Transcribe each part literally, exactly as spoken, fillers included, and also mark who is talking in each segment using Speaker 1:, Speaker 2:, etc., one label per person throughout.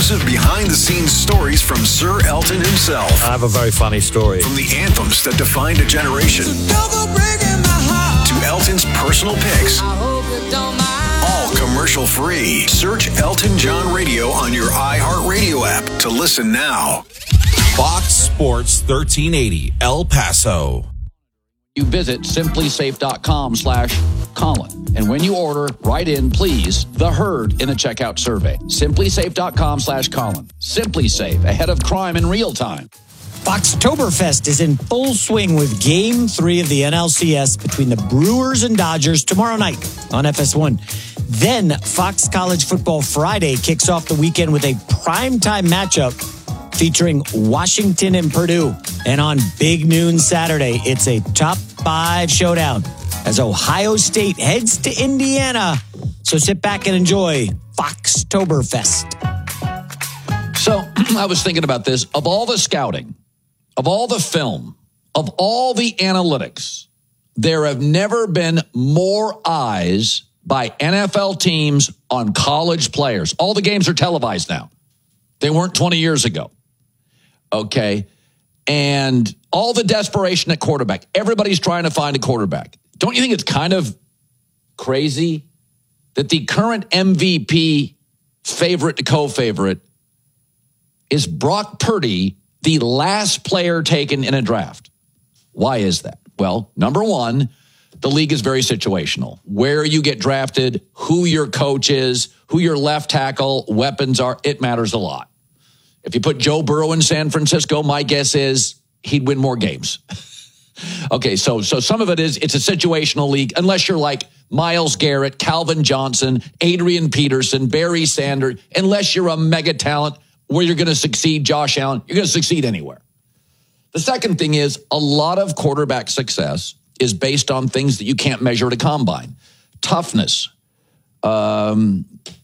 Speaker 1: exclusive behind-the-scenes stories from Sir Elton himself.
Speaker 2: I have a very funny story.
Speaker 1: From the anthems that defined a generation to Elton's personal picks. All commercial-free. Search Elton John Radio on your iHeartRadio app to listen now.
Speaker 3: Fox Sports thirteen eighty, El Paso.
Speaker 4: You visit simplysafe.com slash Colin. And when you order, write in, please, the herd in the checkout survey. simplysafe.com slash Colin. Simply Safe, ahead of crime in real time.
Speaker 5: Foxtoberfest is in full swing with Game three of the N L C S between the Brewers and Dodgers tomorrow night on F S one. Then Fox College Football Friday kicks off the weekend with a primetime matchup featuring Washington and Purdue. And on Big Noon Saturday, it's a top five showdown as Ohio State heads to Indiana. So sit back and enjoy Foxtoberfest.
Speaker 4: So I was thinking about this. Of all the scouting, of all the film, of all the analytics, there have never been more eyes by N F L teams on college players. All the games are televised now. They weren't twenty years ago. Okay. And all the desperation at quarterback. Everybody's trying to find a quarterback. Don't you think it's kind of crazy that the current M V P favorite to co-favorite is Brock Purdy, the last player taken in a draft? Why is that? Well, number one, the league is very situational. Where you get drafted, who your coach is, who your left tackle weapons are, it matters a lot. If you put Joe Burrow in San Francisco, my guess is he'd win more games. Okay, so so some of it is it's a situational league, unless you're like Myles Garrett, Calvin Johnson, Adrian Peterson, Barry Sanders, unless you're a mega talent where you're going to succeed, Josh Allen, you're going to succeed anywhere. The second thing is a lot of quarterback success is based on things that you can't measure at a combine. Toughness, um,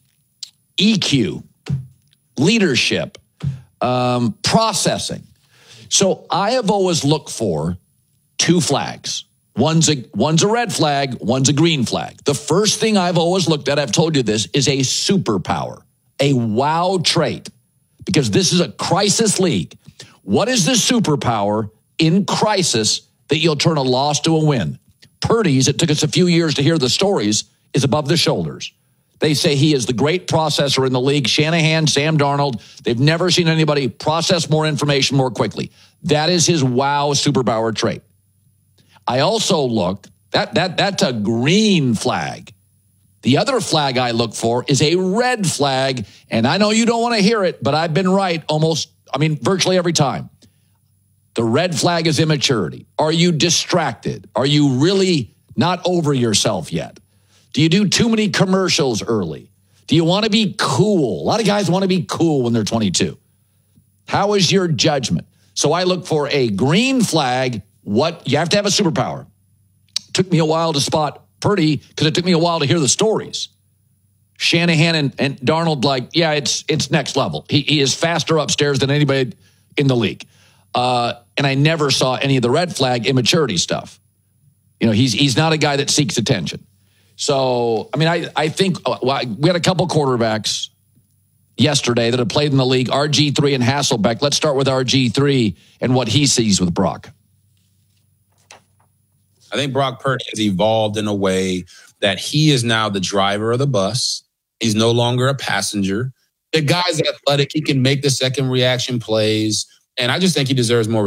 Speaker 4: E Q, leadership, um, processing. So I have always looked for two flags. One's a, one's a red flag, one's a green flag. The first thing I've always looked at, I've told you this, is a superpower, a wow trait, because this is a crisis league. What is the superpower in crisis that you'll turn a loss to a win? Purdy's, it took us a few years to hear the stories, is above the shoulders. They say he is the great processor in the league. Shanahan, Sam Darnold, they've never seen anybody process more information more quickly. That is his wow superpower trait. I also look, that that that's a green flag. The other flag I look for is a red flag, and I know you don't want to hear it, but I've been right almost, I mean, virtually every time. The red flag is immaturity. Are you distracted? Are you really not over yourself yet? Do you do too many commercials early? Do you want to be cool? A lot of guys want to be cool when they're twenty-two. How is your judgment? So I look for a green flag. What? You have to have a superpower. It took me a while to spot Purdy because it took me a while to hear the stories. Shanahan and, and Darnold, like, yeah, it's it's next level. He, he is faster upstairs than anybody in the league. Uh, and I never saw any of the red flag immaturity stuff. You know, he's he's not a guy that seeks attention. So, I mean, I, I think uh, well, we had a couple quarterbacks yesterday that have played in the league, R G three and Hasselbeck. Let's start with R G three and what he sees with Brock.
Speaker 6: I think Brock Purdy has evolved in a way that he is now the driver of the bus. He's no longer a passenger. The guy's athletic. He can make the second reaction plays. And I just think he deserves more